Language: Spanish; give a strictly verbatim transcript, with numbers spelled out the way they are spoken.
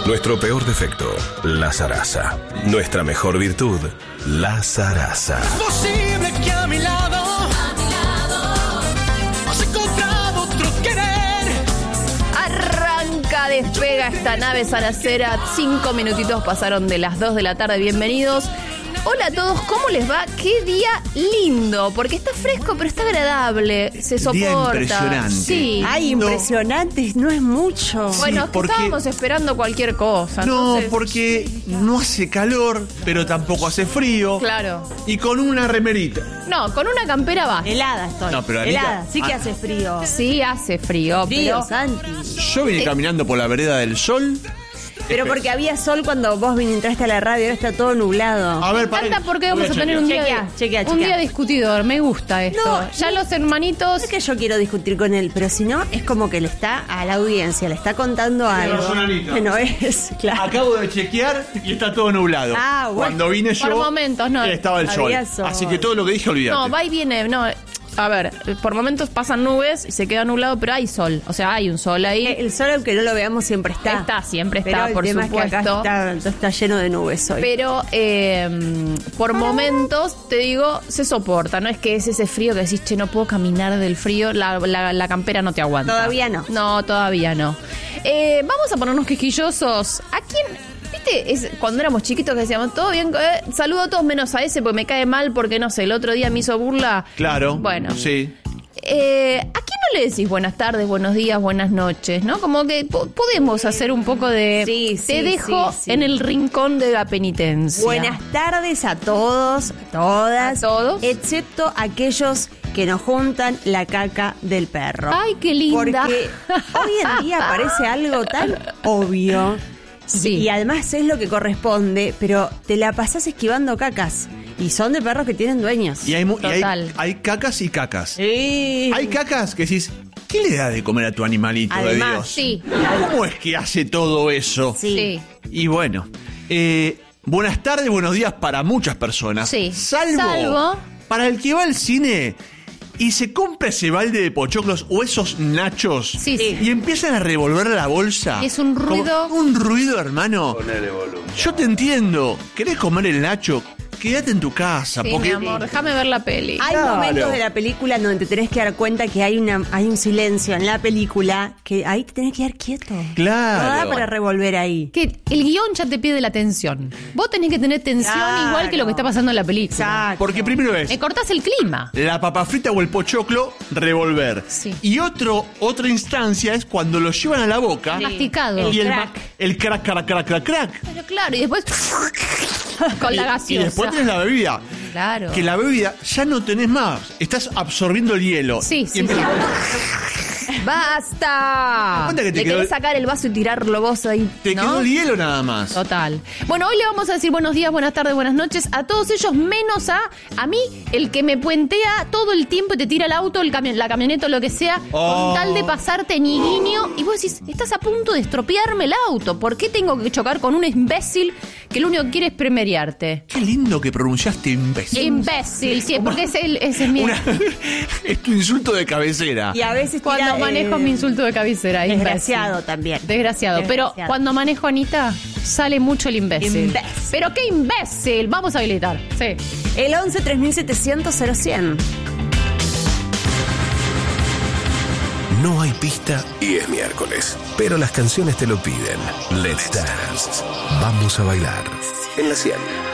Nuestro peor defecto, la zaraza. Nuestra mejor virtud, la zaraza. Es posible que a mi lado, a mi lado has encontrado otro querer. Arranca, despega esta nave zaracera. Cinco minutitos pasaron de las dos de la tarde. Bienvenidos. Hola a todos, ¿cómo les va? Qué día lindo, porque está fresco, pero está agradable, se soporta. Día impresionante. Sí. Ay, impresionante, no, no es mucho. Sí, bueno, es que porque... estábamos esperando cualquier cosa. No, entonces... porque no hace calor, pero tampoco hace frío. Claro. Y con una remerita. No, con una campera basta. Helada estoy. No, pero Anita- helada, sí que Ah. hace frío. Sí, hace frío, Frío, pero... Santi. Yo vine caminando por la vereda del Sol. Pero porque había sol cuando vos viniste, entraste a la radio, ahora está todo nublado. A ver, Me para. encanta porque vamos a tener un día, Chequea, de- chequea, un chequea. día discutidor. Me gusta esto. No, ya no. los hermanitos... No es que yo quiero discutir con él, pero si no, es como que le está a la audiencia, le está contando algo razón, Anita. que no es, claro. Acabo de chequear y está todo nublado. Ah, bueno. Cuando vine yo, Por momentos, no. estaba el sol. Había sol. Así que todo lo que dije, olvídate. No, va y viene, no. A ver, por momentos pasan nubes y se queda nublado, pero hay sol. O sea, hay un sol ahí. El sol, aunque no lo veamos, siempre está. Está, siempre está, Pero el por tema es que acá supuesto. está, está lleno de nubes hoy. Pero eh, por momentos, te digo, se soporta. No es que es ese frío que decís, che, no puedo caminar del frío. La, la, la campera no te aguanta. Todavía no. No, todavía no. Eh, vamos a ponernos quisquillosos. ¿A quién...? ¿Viste? Es cuando éramos chiquitos que decíamos, todo bien, eh, saludo a todos menos a ese porque me cae mal porque, no sé, el otro día me hizo burla. Claro. Bueno. Sí. Eh, ¿A quién no le decís buenas tardes, buenos días, buenas noches? ¿No? Como que po- podemos hacer un poco de... Sí, sí, Te dejo sí, sí. en el rincón de la penitencia. Buenas tardes a todos, a todas. A todos. Excepto aquellos que nos juntan la caca del perro. Ay, qué linda. Porque hoy en día parece algo tan obvio. Sí. Y además es lo que corresponde, pero te la pasás esquivando cacas. Y son de perros que tienen dueños. Y hay, mu- y hay, Total. hay cacas y cacas. Sí. Hay cacas que decís, ¿qué le da de comer a tu animalito de Además, Dios? Sí. ¿Cómo es que hace todo eso? Sí. Sí. Y bueno, eh, buenas tardes, buenos días para muchas personas. Sí. Salvo, Salvo- para el que va al cine y se compra ese balde de pochoclos o esos nachos Sí, sí. y empiezan a revolver la bolsa. Y es un ruido. Como un ruido, hermano. Yo te entiendo. ¿Querés comer el nacho? Quédate en tu casa. Sí, porque mi amor, déjame ver la peli. Hay Claro. momentos de la película en donde te tenés que dar cuenta que hay una hay un silencio en la película que ahí te tenés que dar quieto. Claro. No da para revolver ahí. Que el guión ya te pide la atención. Vos tenés que tener tensión Claro. igual que lo que está pasando en la película. Exacto. Porque primero es Me cortás el clima. la papa frita o el pochoclo, revolver. Sí. Y otro, otra instancia es cuando lo llevan a la boca. Sí. Masticado. Y el, crack. ma- el crack, crack, crack, crack, crack. Pero claro, y después con la Y- gaseosa. Y después tenés la bebida. Claro. Que la bebida ya no tenés más. Estás absorbiendo el hielo. Sí, Y sí, empieza- ¡Basta! cuenta que te Le quedó querés el- sacar el vaso y tirarlo vos ahí, Te ¿no? quedó el hielo nada más. Total. Bueno, hoy le vamos a decir buenos días, buenas tardes, buenas noches a todos ellos, menos a a mí, el que me puentea todo el tiempo y te tira el auto, el camión, la camioneta o lo que sea, Oh. con tal de pasarte ni guiño. Y vos decís, estás a punto de estropearme el auto. ¿Por qué tengo que chocar con un imbécil que lo único que quiere es premiariarte? Qué lindo que pronunciaste imbécil. Imbécil, sí, porque ese, el- ese es mi... Una- es tu insulto de cabecera. Y a veces Cuando tira, manejo eh, mi insulto de cabecera, imbécil. desgraciado también. Desgraciado. Pero Desgraciado. cuando manejo a Anita, sale mucho el imbécil. Imbécil. Pero qué imbécil. Vamos a habilitar. Sí. El once tres mil setecientos cero cien. No hay pista y es miércoles. Pero las canciones te lo piden. Let's Dance. Vamos a bailar. En la cien.